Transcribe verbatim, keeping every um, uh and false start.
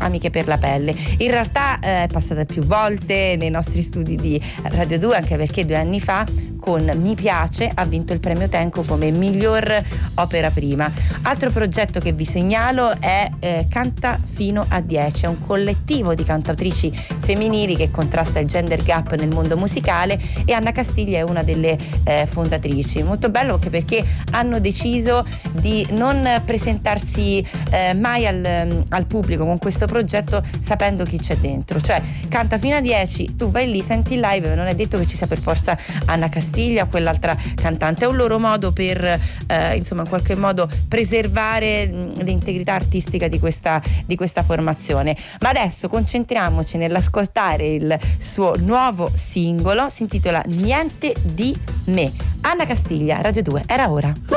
Amiche per la pelle. In realtà eh, è passata più volte nei nostri studi di Radio due, anche perché due anni fa con Mi piace ha vinto il premio Tenco come miglior opera prima. Altro progetto che vi segnalo è eh, Canta fino a dieci, è un collettivo di cantautrici femminili che contrasta il gender gap nel mondo musicale, e Anna Castiglia è una delle eh, fondatrici. Molto bello anche perché hanno deciso di non presentarsi eh, mai al, al pubblico con questo progetto, sapendo chi c'è dentro. Cioè, Canta fino a dieci, tu vai lì, senti il live, non è detto che ci sia per forza Anna Castiglia o quell'altra cantante. È un loro modo per eh, insomma in qualche modo preservare mh, l'integrità artistica di questa, di questa formazione. Ma adesso concentriamoci nell'ascoltare il suo nuovo singolo, si intitola Niente di me. Anna Castiglia, Radio due, era ora.